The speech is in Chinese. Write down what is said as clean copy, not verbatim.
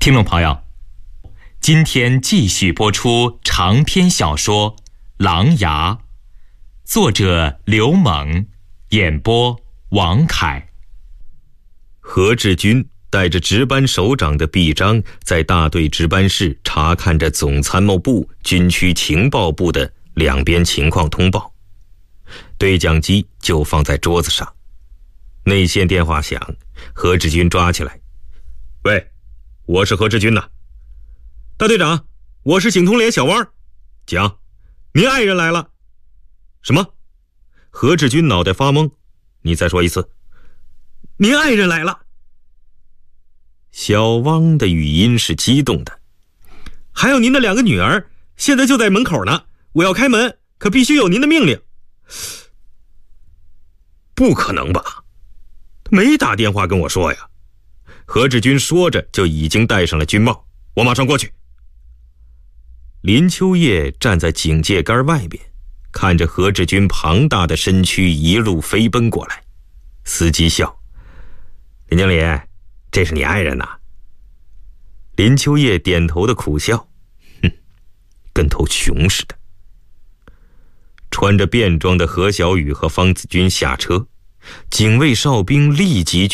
听众朋友，今天继续播出长篇小说《狼牙》，作者刘猛，演播王凯。 何志军带着值班首长的臂章，在大队值班室查看着总参谋部军区情报部的两边情况通报。对讲机就放在桌子上，内线电话响，何志军抓起来：喂，我是何志军呐。大队长，我是警通连小汪。讲，您爱人来了。什么？何志军脑袋发懵，你再说一次。您爱人来了。小汪的语音是激动的。还有您的两个女儿，现在就在门口呢，我要开门，可必须有您的命令。不可能吧？没打电话跟我说呀。何志军说着就已经戴上了军帽，我马上过去。林秋叶站在警戒杆外边，看着何志军庞大的身躯一路飞奔过来。司机笑：林经理，这是你爱人呐？林秋叶点头的苦笑：哼，跟头熊似的。穿着便装的何小雨和方子军下车，警卫哨兵立即